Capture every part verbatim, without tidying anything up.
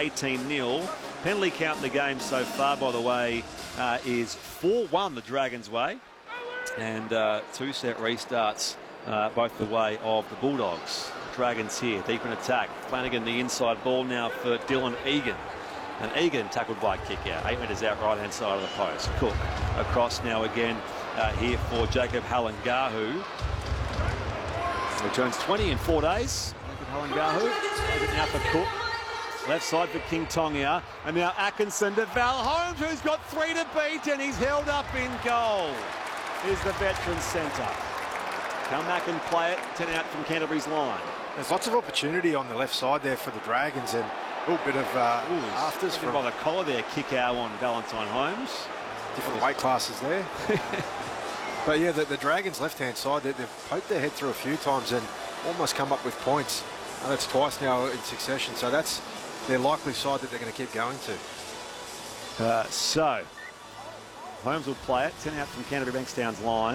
eighteen nil. Penalty count in the game so far, by the way, uh, is four one the Dragons' way. And uh, two set restarts uh, both the way of the Bulldogs. Dragons here, deep in attack. Flanagan, the inside ball now for Dylan Egan. And Egan tackled by a kick out. Eight metres out, right-hand side of the post. Cook across now again uh, here for Jacob Halangahu. Returns twenty in four days. Jacob Halangahu. Plays it now for Cook. Left side for King Tongia. And now Atkinson to Val Holmes, who's got three to beat, and he's held up in goal. Is the veteran centre. Come back and play it. ten out from Canterbury's line. There's lots of opportunity on the left side there for the Dragons, and a little bit of uh, Ooh, afters from by the collar there. Kick out on Valentine Holmes. Different weight classes there. But yeah, the, the Dragons' left-hand side, they, they've poked their head through a few times and almost come up with points. And that's twice now in succession. So that's their likely side that they're going to keep going to. Uh, so Holmes will play it. ten out from Canterbury Bankstown's line.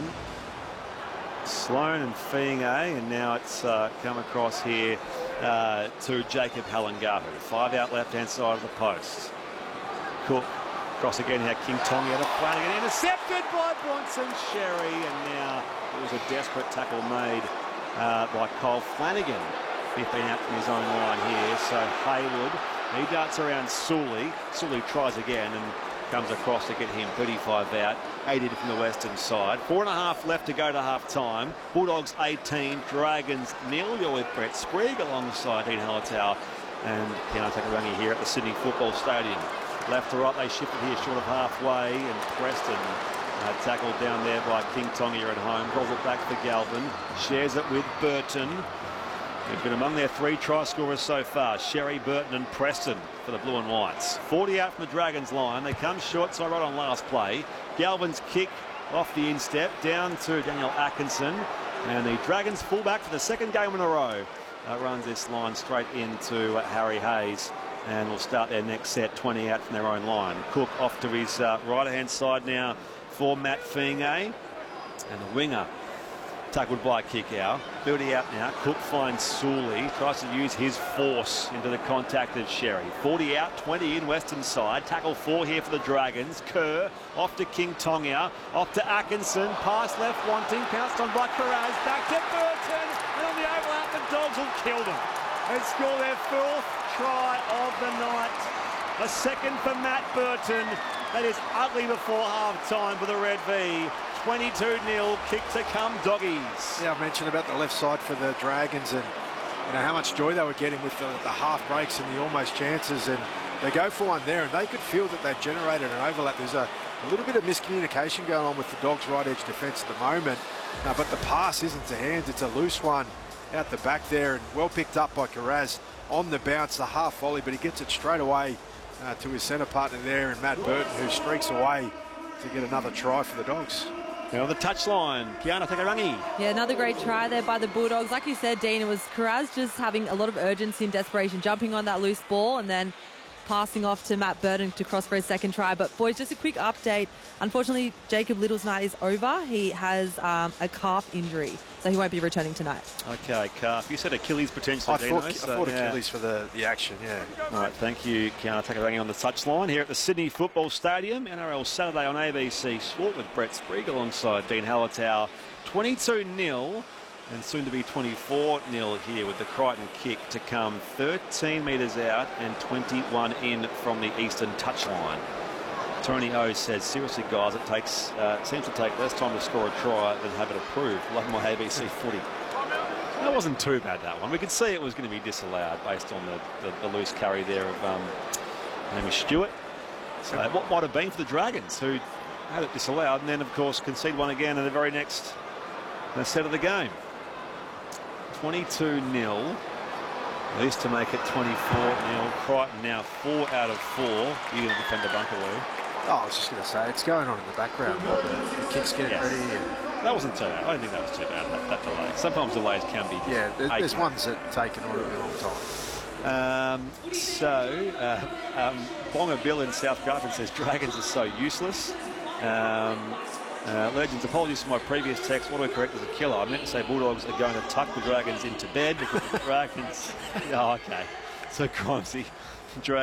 Sloan and Fiinge, and now it's uh, come across here uh, to Jacob Halangahu. Five out left-hand side of the post. Cook cross again here. King Tongia to Flanagan, intercepted by Bronson Sherry, and now it was a desperate tackle made uh, by Cole Flanagan. fifteen out from his own line here. So Hayward, he darts around Sully. Sully tries again and comes across to get him thirty-five out, eighty from the western side. Four and a half left to go to half time. Bulldogs eighteen, Dragons nil. You're with Brett Sprigg alongside Dean Hallertau and Keano Takarangi here at the Sydney Football Stadium. Left to right, they shifted here short of halfway, and Preston uh, tackled down there by King Tongia at home. Draws it back for Galvin, shares it with Burton. They've been among their three try scorers so far, Sherry, Burton and Preston for the Blue and Whites. forty out from the Dragons line. They come short, so right on last play. Galvin's kick off the instep, down to Daniel Atkinson. And the Dragons fullback for the second game in a row uh, runs this line straight into uh, Harry Hayes. And will start their next set, twenty out from their own line. Cook off to his uh, right-hand side now for Matt Fiinge. And the winger tackled by a kick out. thirty out now. Cook finds Sully. Tries to use his force into the contacted Sherry. forty out, twenty in western side. Tackle four here for the Dragons. Kerr off to King Tongia. Off to Atkinson. Pass left wanting. Pounced on by Carraz. Back to Burton. And on the overlap, the Dogs will kill them. They score their fourth try of the night. A second for Matt Burton. That is ugly before half-time for the Red V. twenty-two nil, kick to come Doggies. Yeah, I mentioned about the left side for the Dragons and you know how much joy they were getting with the, the half breaks and the almost chances, and they go for one there and they could feel that they've generated an overlap. There's a, a little bit of miscommunication going on with the Dogs' right edge defence at the moment, uh, but the pass isn't to hands, it's a loose one out the back there, and well picked up by Carraz on the bounce, the half volley, but he gets it straight away uh, to his centre partner there, and Matt Burton, who streaks away to get another try for the Dogs. Now on the touchline, Keano Takarangi. Yeah, another great try there by the Bulldogs. Like you said, Dean, it was Carraz just having a lot of urgency and desperation, jumping on that loose ball and then passing off to Matt Burton to cross for his second try. But boys, just a quick update. Unfortunately, Jacob Little's night is over. He has um, a calf injury, so he won't be returning tonight. Okay, calf. You said Achilles potentially. I thought, so, I thought yeah. Achilles for the, the action, yeah. All right, thank you, Keano Takarangi on the touchline here at the Sydney Football Stadium. N R L Saturday on A B C Sport with Brett Sprigg alongside Dean Hallertau. twenty-two nil. And soon to be twenty-four nil here with the Crichton kick to come thirteen metres out and twenty-one in from the eastern touchline. Tony O says, seriously guys, it takes uh, seems to take less time to score a try than have it approved. Love my A B C footy. That wasn't too bad, that one. We could see it was going to be disallowed based on the, the, the loose carry there of um, Hamish Stewart. So what might have been for the Dragons, who had it disallowed and then, of course, concede one again in the very next uh, set of the game. twenty-two nil. At least to make it twenty-four nil. Crichton now four out of four. You're going to defend the Bunkerloo. Oh, I was just going to say, it's going on in the background. The, the kick's getting yes. ready. And that wasn't too bad. I don't think that was too bad, that, that delay. Sometimes delays can be. Yeah, there, there's ones that take an really long time. Um, so, uh, um, Bonga Bill in South Grafton says Dragons are so useless. Um, uh, Legends, apologies for my previous text. What do I correct as a killer? I meant to say Bulldogs are going to tuck the Dragons into bed because the Dragons. Oh, okay. So, Grimesy.